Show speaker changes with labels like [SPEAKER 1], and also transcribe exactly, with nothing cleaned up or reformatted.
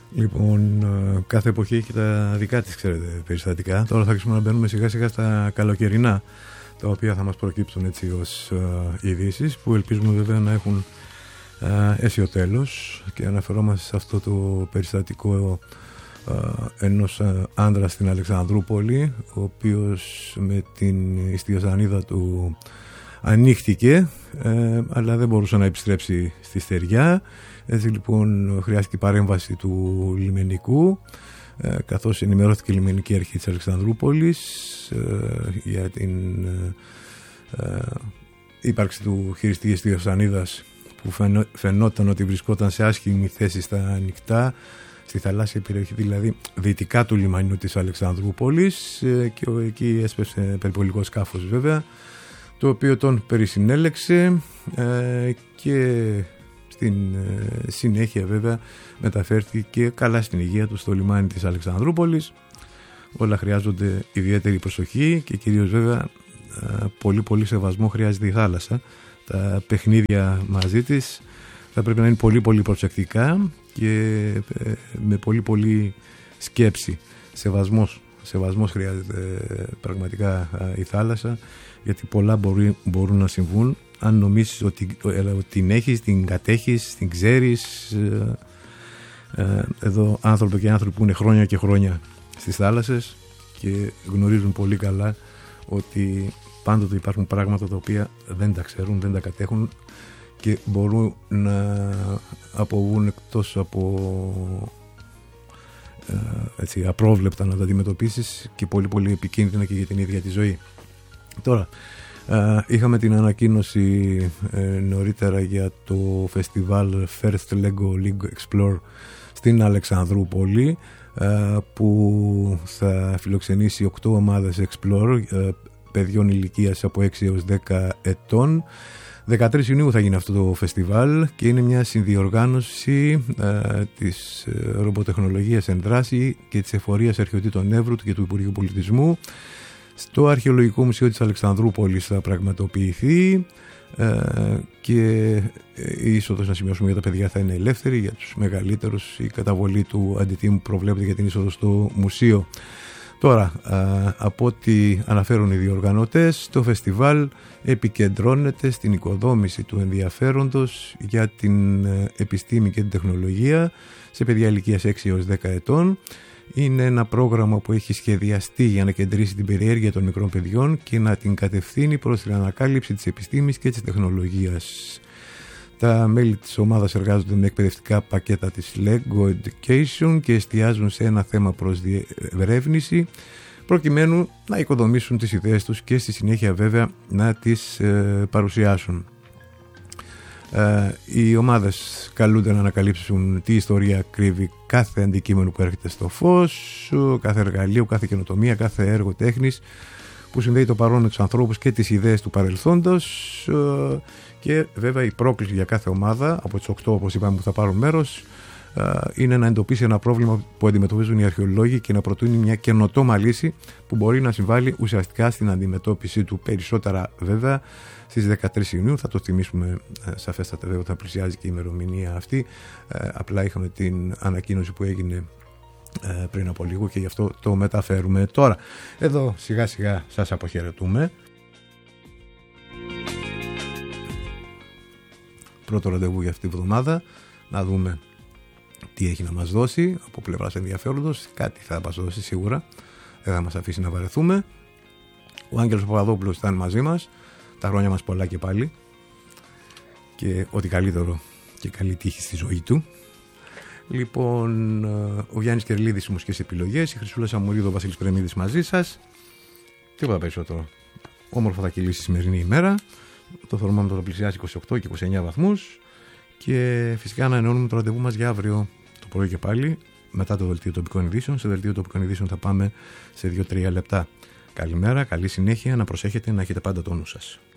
[SPEAKER 1] Λοιπόν, κάθε εποχή έχει τα δικά της, ξέρετε, περιστατικά. Τώρα θα αρχίσουμε να μπαίνουμε σιγά σιγά στα καλοκαιρινά, τα οποία θα μας προκύψουν έτσι ως uh, ειδήσεις, που ελπίζουμε βέβαια να έχουν uh, αίσιο τέλος, και αναφερόμαστε σε αυτό το περιστατικό uh, ενός uh, άντρα στην Αλεξανδρούπολη, ο οποίος με την ιστιοζανίδα του ανοίχτηκε, ε, αλλά δεν μπορούσε να επιστρέψει στη στεριά. Έτσι λοιπόν χρειάστηκε η παρέμβαση του λιμενικού, ε, καθώς ενημερώθηκε η λιμενική αρχή της Αλεξανδρούπολης ε, για την ε, ε, ύπαρξη του χειριστή ιστιοζανίδας, που φαινό, φαινόταν ότι βρισκόταν σε άσχημη θέση στα ανοιχτά, στη θαλάσσια περιοχή, δηλαδή δυτικά του λιμανιού της Αλεξανδρούπολης, ε, και εκεί έσπευσε περιπολικό σκάφος βέβαια, το οποίο τον περισυνέλεξε ε, και στην ε, συνέχεια βέβαια μεταφέρθηκε καλά στην υγεία του στο λιμάνι της Αλεξανδρούπολης. Όλα χρειάζονται ιδιαίτερη προσοχή και κυρίως βέβαια ε, πολύ πολύ σεβασμό χρειάζεται η θάλασσα. Τα παιχνίδια μαζί της θα πρέπει να είναι πολύ πολύ προσεκτικά και ε, με πολύ πολύ σκέψη. Σεβασμός, σεβασμός χρειάζεται ε, πραγματικά ε, η θάλασσα, γιατί πολλά μπορεί, μπορούν να συμβούν αν νομίζεις ότι, ότι την έχεις, την κατέχεις, την ξέρεις. Ε, ε, εδώ άνθρωποι και άνθρωποι που είναι χρόνια και χρόνια στις θάλασσες και γνωρίζουν πολύ καλά ότι πάντοτε υπάρχουν πράγματα τα οποία δεν τα ξέρουν, δεν τα κατέχουν και μπορούν να αποβούν εκτός από ε, έτσι, απρόβλεπτα να τα αντιμετωπίσεις, και πολύ πολύ επικίνδυνα και για την ίδια τη ζωή. Τώρα, Uh, είχαμε την ανακοίνωση uh, νωρίτερα για το φεστιβάλ First Lego League Explore στην Αλεξανδρούπολη, uh, που θα φιλοξενήσει οκτώ ομάδες Explore uh, παιδιών ηλικίας από έξι έως δέκα ετών. δεκατρείς Ιουνίου θα γίνει αυτό το φεστιβάλ και είναι μια συνδιοργάνωση uh, της uh, ρομποτεχνολογίας εν δράση και της εφορίας αρχαιοτήτων Εύρου και του Υπουργείου Πολιτισμού. Στο Αρχαιολογικό Μουσείο της Αλεξανδρούπολης θα πραγματοποιηθεί ε, και η είσοδος, να σημειώσουμε, για τα παιδιά θα είναι ελεύθερη, για τους μεγαλύτερους η καταβολή του αντιτίμου προβλέπεται για την είσοδο στο μουσείο. Τώρα, ε, από ό,τι αναφέρουν οι διοργανωτές, το φεστιβάλ επικεντρώνεται στην οικοδόμηση του ενδιαφέροντος για την επιστήμη και την τεχνολογία σε παιδιά ηλικίας έξι έως δέκα ετών. Είναι ένα πρόγραμμα που έχει σχεδιαστεί για να κεντρήσει την περιέργεια των μικρών παιδιών και να την κατευθύνει προς την ανακάλυψη της επιστήμης και της τεχνολογίας. Τα μέλη της ομάδας εργάζονται με εκπαιδευτικά πακέτα της Lego Education και εστιάζουν σε ένα θέμα προς διερεύνηση, προκειμένου να οικοδομήσουν τις ιδέες τους και στη συνέχεια βέβαια να τις ε, παρουσιάσουν. Uh, οι ομάδες καλούνται να ανακαλύψουν τι ιστορία κρύβει κάθε αντικείμενο που έρχεται στο φως, κάθε εργαλείο, κάθε καινοτομία, κάθε έργο τέχνης που συνδέει το παρόν με τους ανθρώπους και τις ιδέες του παρελθόντος, uh, και βέβαια η πρόκληση για κάθε ομάδα από τις οκτώ, όπως είπαμε, που θα πάρουν μέρος, uh, είναι να εντοπίσει ένα πρόβλημα που αντιμετωπίζουν οι αρχαιολόγοι και να προτείνει μια καινοτόμα λύση που μπορεί να συμβάλλει ουσιαστικά στην αντιμετώπιση του. Περισσότερα βέβαια στις δεκατρείς Ιουνίου, θα το θυμίσουμε σαφέστατα βέβαια, θα πλησιάζει και η ημερομηνία αυτή. Ε, απλά είχαμε την ανακοίνωση που έγινε ε, πριν από λίγο και γι' αυτό το μεταφέρουμε τώρα. Εδώ σιγά σιγά σας αποχαιρετούμε. Πρώτο ραντεβού για αυτή τη βδομάδα, να δούμε τι έχει να μας δώσει από πλευράς ενδιαφέροντος. Κάτι θα μας δώσει σίγουρα, δεν θα μας αφήσει να βαρεθούμε. Ο Άγγελος Παπαδόπουλος ήταν μαζί μας. Τα χρόνια μας πολλά και πάλι, και ό,τι καλύτερο και καλή τύχη στη ζωή του. Λοιπόν, ο Γιάννης Κερλίδης, μουσικές επιλογές, η Χρυσούλα Σαμουρίδου, ο Βασίλης Πρεμίδης μαζί σας. Τίποτα περισσότερο. Όμορφα θα κυλήσει η σημερινή ημέρα. Το θερμόμετρο θα πλησιάσει είκοσι οκτώ και είκοσι εννέα βαθμούς, και φυσικά ανανεώνουμε το ραντεβού μας για αύριο το πρωί και πάλι, μετά το δελτίο τοπικών ειδήσεων. Σε δελτίο τοπικών ειδήσεων θα πάμε σε δύο τρία λεπτά. Καλημέρα, καλή συνέχεια, να προσέχετε, να έχετε πάντα το νου σας.